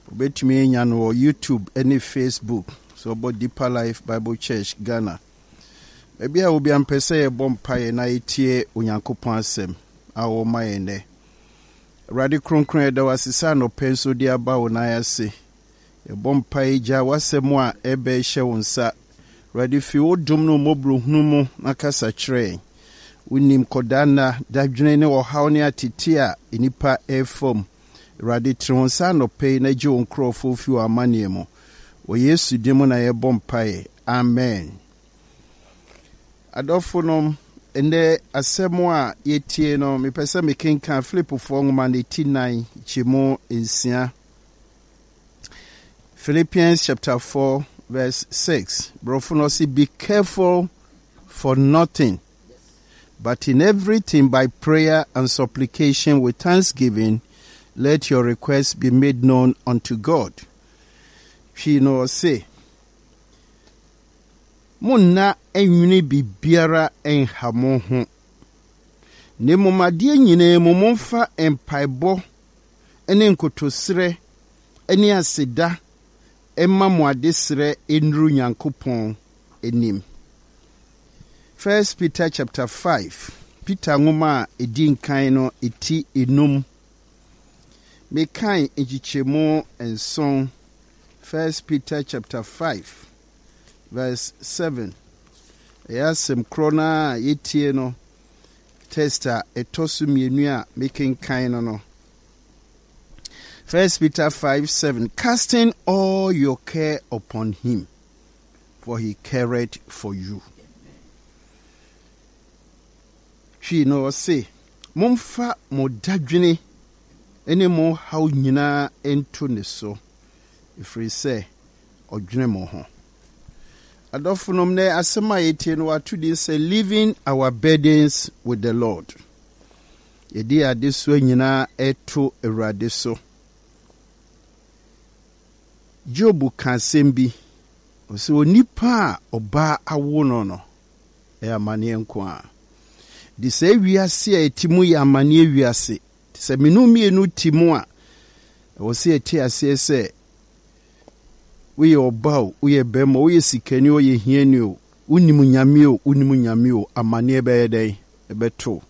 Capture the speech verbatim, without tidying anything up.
Betumi enya no YouTube any Facebook. So about Deeper Life Bible Church Ghana. Maybe I will be ampese a bomb pie na etie Onyankopon asem awo mayende. Radi kronkron da wasisa no penso dia ba wona yase. E bomb pie ja wasem a ebe hye wonsa. Radi fi odum no mobro hunu mu na kasa kire. Unim kodana dadwene ne ohaw ne atete a enipa efom. Radi tronsa no pay na je onkrofo fi o amane mu. O Yesu dimo na ye bomb pie. Amen. Adofonom ende asemo a yetie no me pese me kenkan Philip fo ngoma ne eighty-nine chimo ensia. Philippians chapter four verse six. Brofono say be careful for nothing, but in everything by prayer and supplication with thanksgiving let your requests be made known unto God. She no say Muna enwini bibiara enhamo ho. Ne momade nyine momomfa empaibo ene nkotosre ene aseda emma moadesre enru Nyankopon enim. First Peter chapter five. Peter ngoma edi nkan no eti enum. Me kan ejichemo enson. First Peter chapter five. Verse seven. Yasem krona yetie no testa etosu mienu a making kind no. First Peter five seven. Casting all your care upon him, for he cared for you. She no say mumfa mo dadwene ene mo haw nyina ento ne so. Ifri say odwene mo ho. Adofunom ne asema yetie no atudi say living our burdens with the Lord. Yedi ade so nyina eto Awurade so. Job kan sembi. O se onipa oba awo no no. E amane enko a. Di se wiase a etimu ya amane wiase. Se menu mienu timu a. O se eti ase se we are bow, we are bemo, we are sikeni, we are hienio, unimu nyamio, unimu nyamio, amanie bede, ebeto.